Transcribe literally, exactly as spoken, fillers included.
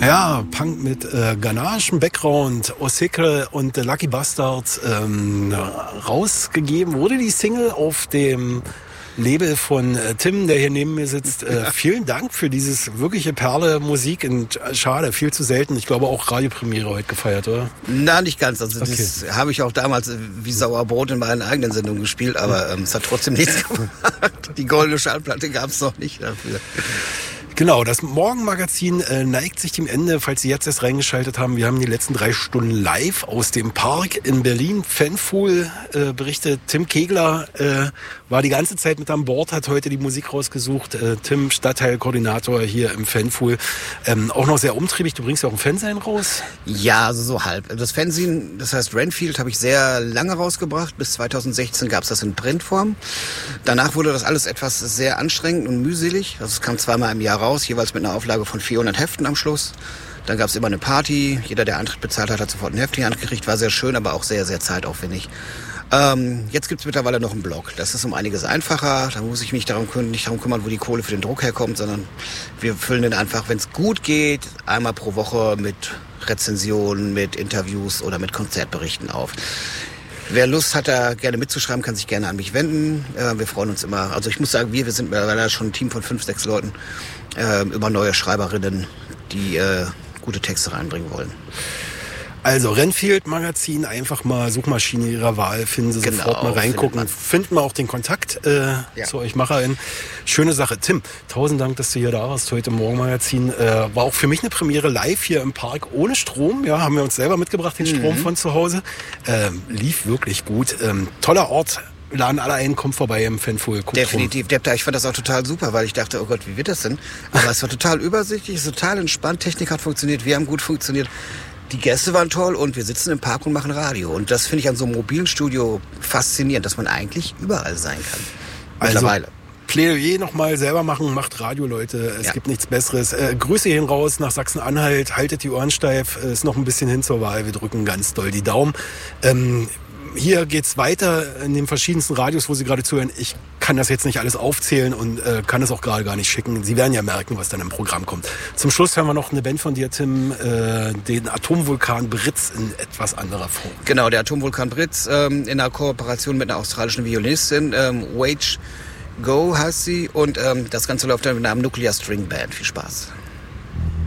Ja, Punk mit äh, Ganache, Background, Osicre und The Lucky Bastards ähm, rausgegeben. Wurde die Single auf dem Label von äh, Tim, der hier neben mir sitzt. Äh, vielen Dank für dieses wirkliche Perle Musik. Und äh, schade, viel zu selten. Ich glaube auch Radiopremiere heute gefeiert, oder? Na, nicht ganz. Also Okay. das habe ich auch damals äh, wie Sauerbrot in meinen eigenen Sendungen gespielt, aber ähm, es hat trotzdem nichts gemacht. Die goldene Schallplatte gab es noch nicht dafür. Genau, das Morgenmagazin äh, neigt sich dem Ende, falls Sie jetzt erst reingeschaltet haben. Wir haben die letzten drei Stunden live aus dem Park in Berlin. Fanfool äh, berichtet, Tim Kegler äh, war die ganze Zeit mit an Bord, hat heute die Musik rausgesucht. Äh, Tim, Stadtteilkoordinator hier im Fanfool. Ähm, auch noch sehr umtriebig, du bringst ja auch ein Fansein raus? Ja, also so halb. Das Fanzine, das heißt Renfield, habe ich sehr lange rausgebracht. Bis zweitausendsechzehn gab es das in Printform. Danach wurde das alles etwas sehr anstrengend und mühselig. Also es kam zweimal im Jahr raus, jeweils mit einer Auflage von vierhundert Heften am Schluss. Dann gab es immer eine Party. Jeder, der Eintritt bezahlt hat, hat sofort ein Heftchen angekriegt. War sehr schön, aber auch sehr, sehr zeitaufwendig. Ähm, jetzt gibt es mittlerweile noch einen Blog. Das ist um einiges einfacher. Da muss ich mich darum kümmern, nicht darum kümmern, wo die Kohle für den Druck herkommt, sondern wir füllen den einfach, wenn es gut geht, einmal pro Woche mit Rezensionen, mit Interviews oder mit Konzertberichten auf. Wer Lust hat, da gerne mitzuschreiben, kann sich gerne an mich wenden. Äh, wir freuen uns immer. Also ich muss sagen, wir, wir sind mittlerweile schon ein Team von fünf, sechs Leuten, äh, über neue Schreiberinnen, die äh, gute Texte reinbringen wollen. Also Renfield Magazin, einfach mal Suchmaschine Ihrer Wahl, finden Sie Genau, sofort mal reingucken. findet Finden wir auch den Kontakt äh, Ja. zu euch MacherInnen. Schöne Sache. Tim, tausend Dank, dass du hier da warst heute im Morgenmagazin. Äh, war auch für mich eine Premiere live hier im Park ohne Strom. Ja, haben wir uns selber mitgebracht, den Strom Mhm. von zu Hause. Ähm, lief wirklich gut. Ähm, toller Ort. Laden alle ein, kommt vorbei im Fanfool. Guckt Definitiv. Rum. Ich fand das auch total super, weil ich dachte, oh Gott, wie wird das denn? Aber es war total übersichtlich, es ist total entspannt. Technik hat funktioniert, wir haben gut funktioniert. Die Gäste waren toll und wir sitzen im Park und machen Radio. Und das finde ich an so einem mobilen Studio faszinierend, dass man eigentlich überall sein kann. Mittlerweile. Also, Plädoyer nochmal selber machen, macht Radio, Leute. Es Ja. gibt nichts Besseres. Äh, Grüße hin raus nach Sachsen-Anhalt. Haltet die Ohren steif. Es ist noch ein bisschen hin zur Wahl. Wir drücken ganz doll die Daumen. Ähm, Hier geht's weiter in den verschiedensten Radios, wo Sie gerade zuhören. Ich kann das jetzt nicht alles aufzählen und äh, kann es auch gerade gar nicht schicken. Sie werden ja merken, was dann im Programm kommt. Zum Schluss hören wir noch eine Band von dir, Tim, äh, den Atomvulkan Britz in etwas anderer Form. Genau, der Atomvulkan Britz ähm, in einer Kooperation mit einer australischen Violinistin. Ähm, Wage Go heißt sie. Und ähm, das Ganze läuft dann mit einem Nuclear String Band. Viel Spaß.